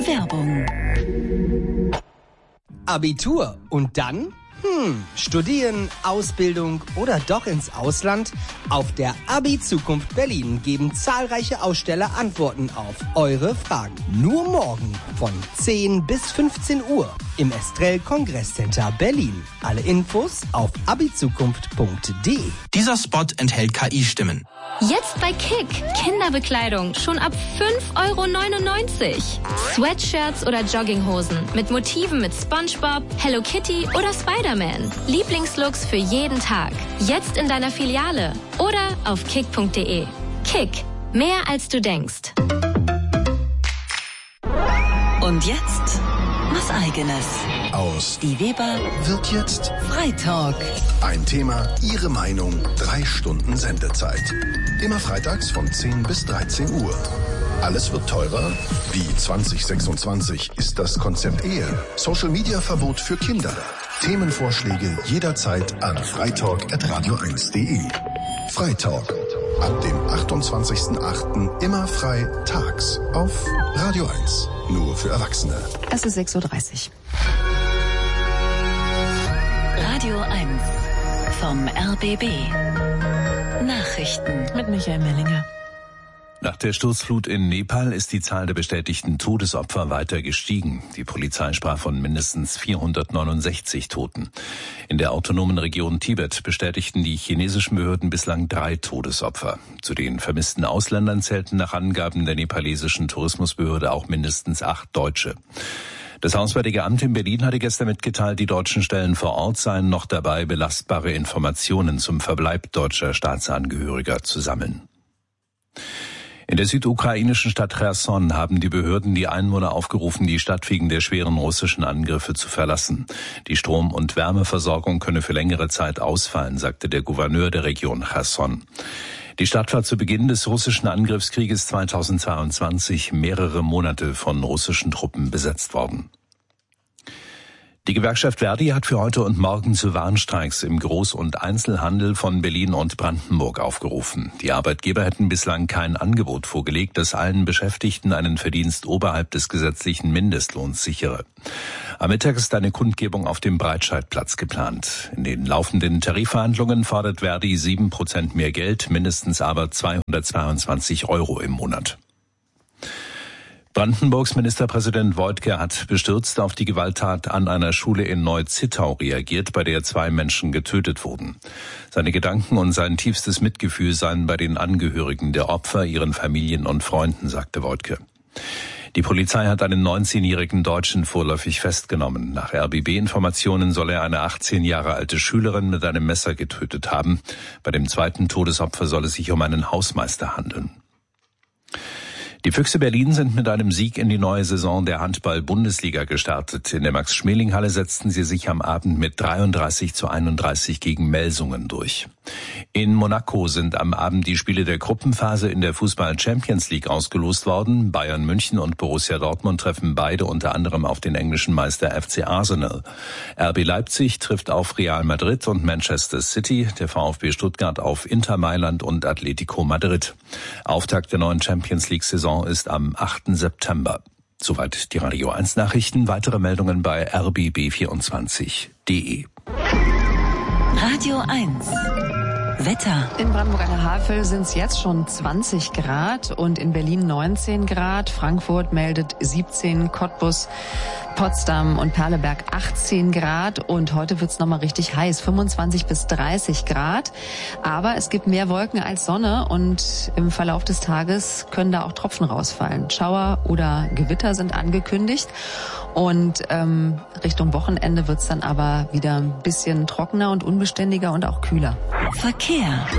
Werbung. Abitur und dann? Studieren, Ausbildung oder doch ins Ausland? Auf der Abi-Zukunft Berlin geben zahlreiche Aussteller Antworten auf eure Fragen. Nur morgen von 10 bis 15 Uhr im Estrell Kongresscenter Berlin. Alle Infos auf abizukunft.de. Dieser Spot enthält KI-Stimmen. Jetzt bei Kick. Kinderbekleidung schon ab 5,99 €. Sweatshirts oder Jogginghosen mit Motiven mit SpongeBob, Hello Kitty oder Spider-Man. Lieblingslooks für jeden Tag. Jetzt in deiner Filiale oder auf kick.de. Kick. Mehr als du denkst. Und jetzt was Eigenes. Aus Die Weber wird jetzt Freitalk. ein Thema, Ihre Meinung, 3 Stunden Sendezeit. Immer freitags von 10 bis 13 Uhr. Alles wird teurer? Wie 2026 ist das Konzept Ehe? Social-Media-Verbot für Kinder. Themenvorschläge jederzeit an freitalk@radio1.de. Freitalk. Ab dem 28.08. immer frei tags auf Radio 1. Nur für Erwachsene. Es ist 6:30 Uhr. Radio 1 vom RBB. Nachrichten Mit Michael Mellinger. Nach der Sturzflut in Nepal ist die Zahl der bestätigten Todesopfer weiter gestiegen. Die Polizei sprach von mindestens 469 Toten. In der autonomen Region Tibet bestätigten die chinesischen Behörden bislang 3 Todesopfer. Zu den vermissten Ausländern zählten nach Angaben der nepalesischen Tourismusbehörde auch mindestens 8 Deutsche. Das Auswärtige Amt in Berlin hatte gestern mitgeteilt, die deutschen Stellen vor Ort seien noch dabei, belastbare Informationen zum Verbleib deutscher Staatsangehöriger zu sammeln. In der südukrainischen Stadt Cherson haben die Behörden die Einwohner aufgerufen, die Stadt wegen der schweren russischen Angriffe zu verlassen. Die Strom- und Wärmeversorgung könne für längere Zeit ausfallen, sagte der Gouverneur der Region Cherson. Die Stadt war zu Beginn des russischen Angriffskrieges 2022 mehrere Monate von russischen Truppen besetzt worden. Die Gewerkschaft Verdi hat für heute und morgen zu Warnstreiks im Groß- und Einzelhandel von Berlin und Brandenburg aufgerufen. Die Arbeitgeber hätten bislang kein Angebot vorgelegt, das allen Beschäftigten einen Verdienst oberhalb des gesetzlichen Mindestlohns sichere. Am Mittag ist eine Kundgebung auf dem Breitscheidplatz geplant. In den laufenden Tarifverhandlungen fordert Verdi 7% mehr Geld, mindestens aber 222 € im Monat. Brandenburgs Ministerpräsident Woidke hat bestürzt auf die Gewalttat an einer Schule in Neu-Zittau reagiert, bei der 2 Menschen getötet wurden. Seine Gedanken und sein tiefstes Mitgefühl seien bei den Angehörigen der Opfer, ihren Familien und Freunden, sagte Woidke. Die Polizei hat einen 19-jährigen Deutschen vorläufig festgenommen. Nach RBB-Informationen soll er eine 18 Jahre alte Schülerin mit einem Messer getötet haben. Bei dem zweiten Todesopfer soll es sich um einen Hausmeister handeln. Die Füchse Berlin sind mit einem Sieg in die neue Saison der Handball-Bundesliga gestartet. In der Max-Schmeling-Halle setzten sie sich am Abend mit 33:31 gegen Melsungen durch. In Monaco sind am Abend die Spiele der Gruppenphase in der Fußball-Champions League ausgelost worden. Bayern München und Borussia Dortmund treffen beide unter anderem auf den englischen Meister FC Arsenal. RB Leipzig trifft auf Real Madrid und Manchester City, der VfB Stuttgart auf Inter Mailand und Atletico Madrid. Auftakt der neuen Champions League-Saison ist am 8. September. Soweit die Radio 1 Nachrichten. Weitere Meldungen bei rbb24.de. Radio 1 Wetter. In Brandenburg an der Havel sind es jetzt schon 20 Grad und in Berlin 19 Grad. Frankfurt meldet 17, Cottbus, Potsdam und Perleberg 18 Grad. Und heute wird es nochmal richtig heiß, 25 bis 30 Grad. Aber es gibt mehr Wolken als Sonne und im Verlauf des Tages können da auch Tropfen rausfallen. Schauer oder Gewitter sind angekündigt. Und Richtung Wochenende wird es dann aber wieder ein bisschen trockener und unbeständiger und auch kühler. Verkehr.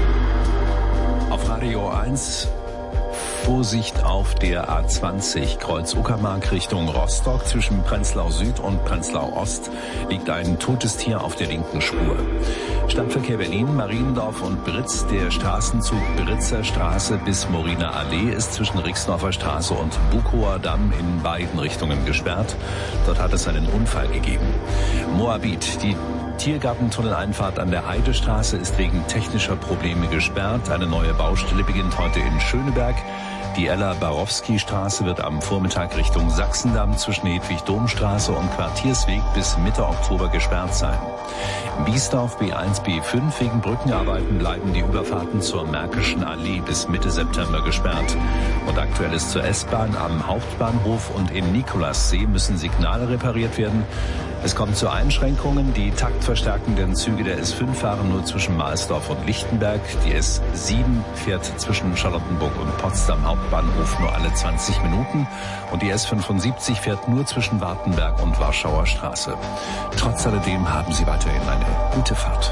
Auf Radio 1 Vorsicht auf der A20 Kreuz Uckermark Richtung Rostock. Zwischen Prenzlau Süd und Prenzlau Ost liegt ein totes Tier auf der linken Spur. Stadtverkehr Berlin, Mariendorf und Britz. Der Straßenzug Britzer Straße bis Moriner Allee ist zwischen Rixdorfer Straße und Bukower Damm in beiden Richtungen gesperrt. Dort hat es einen Unfall gegeben. Moabit, die Tiergartentunneleinfahrt an der Heidestraße ist wegen technischer Probleme gesperrt. Eine neue Baustelle beginnt heute in Schöneberg. Die Ella-Barowski-Straße wird am Vormittag Richtung Sachsendamm zwischen Hedwig-Dohm-Straße und Quartiersweg bis Mitte Oktober gesperrt sein. Biesdorf B1, B5 wegen Brückenarbeiten bleiben die Überfahrten zur Märkischen Allee bis Mitte September gesperrt. Und aktuell ist zur S-Bahn am Hauptbahnhof und in Nikolassee müssen Signale repariert werden. Es kommt zu Einschränkungen. Die taktverstärkenden Züge der S5 fahren nur zwischen Mahlsdorf und Lichtenberg. Die S7 fährt zwischen Charlottenburg und Potsdam Hauptbahnhof nur alle 20 Minuten. Und die S75 fährt nur zwischen Wartenberg und Warschauer Straße. Trotz alledem haben Sie weiterhin eine gute Fahrt.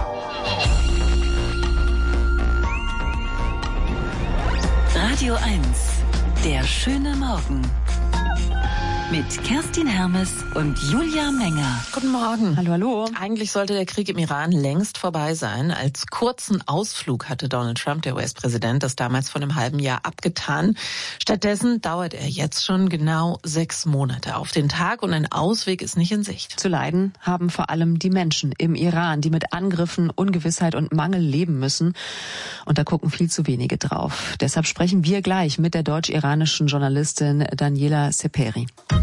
Radio 1, der schöne Morgen. Mit Kerstin Hermes und Julia Menger. Guten Morgen. Hallo, hallo. Eigentlich sollte der Krieg im Iran längst vorbei sein. Als kurzen Ausflug hatte Donald Trump, der US-Präsident, das damals vor einem halben Jahr abgetan. Stattdessen dauert er jetzt schon genau 6 Monate auf den Tag und ein Ausweg ist nicht in Sicht. Zu leiden haben vor allem die Menschen im Iran, die mit Angriffen, Ungewissheit und Mangel leben müssen. Und da gucken viel zu wenige drauf. Deshalb sprechen wir gleich mit der deutsch-iranischen Journalistin Daniela Seperi.